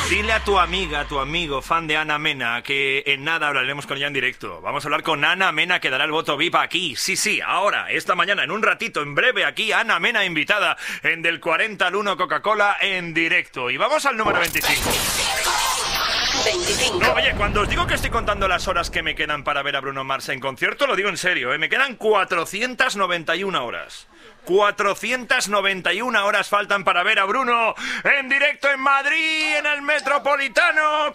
Dile a tu amiga, a tu amigo, fan de Ana Mena, que en nada hablaremos con ella en directo. Vamos a hablar con Ana Mena, que dará el voto VIP aquí. Sí, ahora, esta mañana, en un ratito, en breve, aquí, Ana Mena invitada en Del 40 al 1 Coca-Cola en directo. Y vamos al número 25. 25. No, oye, cuando os digo que estoy contando las horas que me quedan para ver a Bruno Mars en concierto, lo digo en serio, ¿eh? Me quedan 491 horas. 491 horas faltan para ver a Bruno en directo en Madrid, en el Metropolitano.